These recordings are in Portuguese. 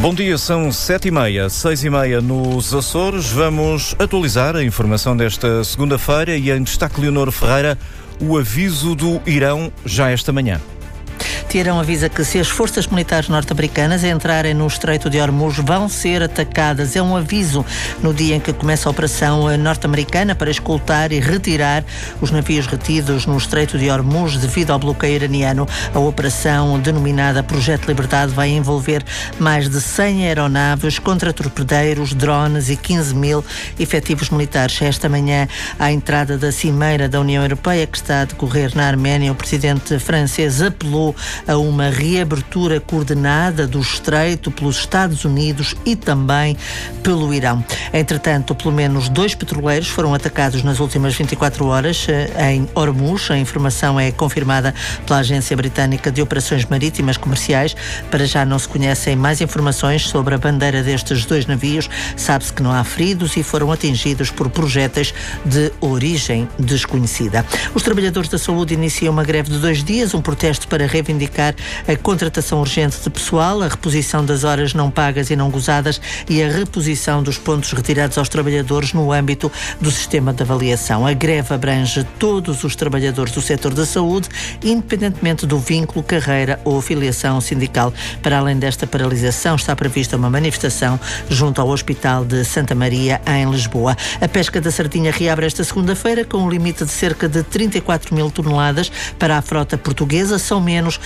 Bom dia, são 7h30, 6h30 nos Açores. Vamos atualizar a informação desta segunda-feira e em destaque Leonor Ferreira, o aviso do Irão já esta manhã. Teherão avisa que se as forças militares norte-americanas entrarem no Estreito de Hormuz vão ser atacadas. É um aviso no dia em que começa a operação norte-americana para escoltar e retirar os navios retidos no Estreito de Hormuz devido ao bloqueio iraniano. A operação, denominada Projeto Liberdade, vai envolver mais de 100 aeronaves, contratorpedeiros, drones e 15 mil efetivos militares. Esta manhã, à entrada da Cimeira da União Europeia, que está a decorrer na Arménia, o presidente francês apelou a uma reabertura coordenada do Estreito pelos Estados Unidos e também pelo Irão. Entretanto, pelo menos 2 petroleiros foram atacados nas últimas 24 horas em Hormuz. A informação é confirmada pela Agência Britânica de Operações Marítimas Comerciais. Para já não se conhecem mais informações sobre a bandeira destes 2 navios. Sabe-se que não há feridos e foram atingidos por projéteis de origem desconhecida. Os trabalhadores da saúde iniciam uma greve de 2 dias, um protesto para reivindicar a contratação urgente de pessoal, a reposição das horas não pagas e não gozadas e a reposição dos pontos retirados aos trabalhadores no âmbito do sistema de avaliação. A greve abrange todos os trabalhadores do setor da saúde, independentemente do vínculo, carreira ou filiação sindical. Para além desta paralisação, está prevista uma manifestação junto ao Hospital de Santa Maria, em Lisboa. A pesca da sardinha reabre esta segunda-feira com um limite de cerca de 34 mil toneladas para a frota portuguesa. São menos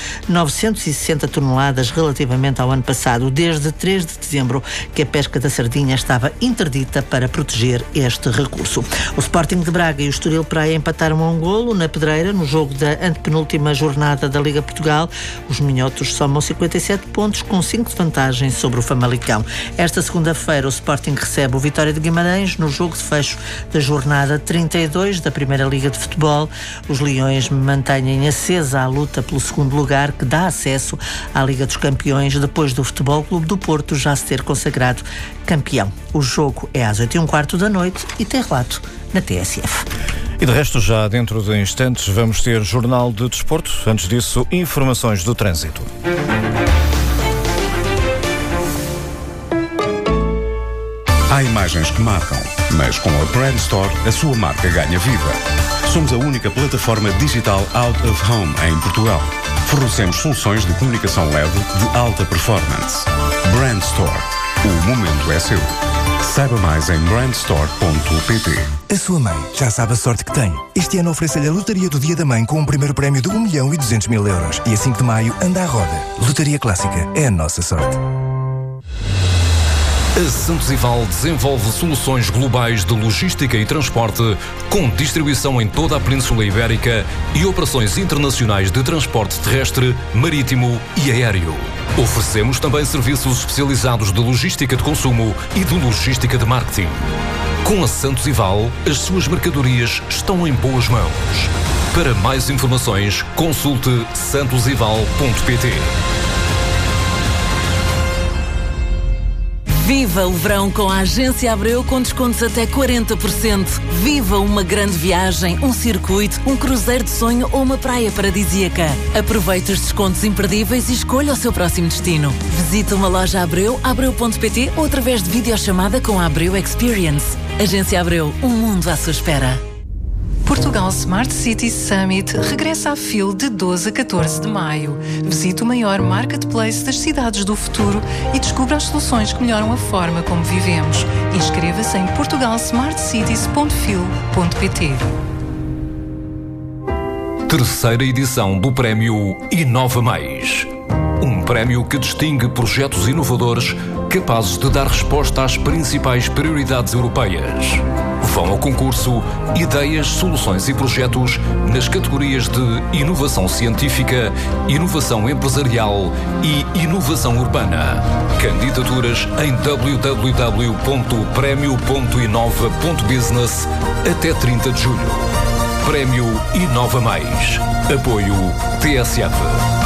960 toneladas relativamente ao ano passado. Desde 3 de dezembro que a pesca da sardinha estava interdita para proteger este recurso. O Sporting de Braga e o Estoril Praia empataram a 1 golo na Pedreira no jogo da antepenúltima jornada da Liga Portugal. Os minhotos somam 57 pontos com 5 de vantagem sobre o Famalicão. Esta segunda-feira o Sporting recebe o Vitória de Guimarães no jogo de fecho da jornada 32 da Primeira Liga de Futebol. Os Leões mantêm acesa a luta pelo segundo lugar, que dá acesso à Liga dos Campeões depois do Futebol Clube do Porto já se ter consagrado campeão. O jogo é às 8h15 da noite e tem relato na TSF. E de resto, já dentro de instantes, vamos ter Jornal de Desporto. Antes disso, informações do trânsito. Há imagens que marcam, mas com a Brand Store a sua marca ganha vida. Somos a única plataforma digital out of home em Portugal. Fornecemos soluções de comunicação LED de alta performance. Brand Store. O momento é seu. Saiba mais em brandstore.pt. A sua mãe já sabe a sorte que tem. Este ano oferece-lhe a Lotaria do Dia da Mãe com um primeiro prémio de 1.200.000 euros. E a 5 de maio anda à roda. Lotaria Clássica é a nossa sorte. A Santos Ival desenvolve soluções globais de logística e transporte com distribuição em toda a Península Ibérica e operações internacionais de transporte terrestre, marítimo e aéreo. Oferecemos também serviços especializados de logística de consumo e de logística de marketing. Com a Santos Ival, as suas mercadorias estão em boas mãos. Para mais informações, consulte santosival.pt. Viva o verão com a Agência Abreu com descontos até 40%. Viva uma grande viagem, um circuito, um cruzeiro de sonho ou uma praia paradisíaca. Aproveite os descontos imperdíveis e escolha o seu próximo destino. Visite uma loja Abreu, abreu.pt ou através de videochamada com a Abreu Experience. Agência Abreu, um mundo à sua espera. Portugal Smart City Summit regressa à FIL de 12 a 14 de maio. Visite o maior marketplace das cidades do futuro e descubra as soluções que melhoram a forma como vivemos. Inscreva-se em portugalsmartcities.fil.pt. Terceira edição do Prémio Inova Mais. Um prémio que distingue projetos inovadores capazes de dar resposta às principais prioridades europeias. Vão ao concurso ideias, soluções e projetos nas categorias de inovação científica, inovação empresarial e inovação urbana. Candidaturas em www.premio.inova.business até 30 de julho. Prémio Inova Mais. Apoio TSF.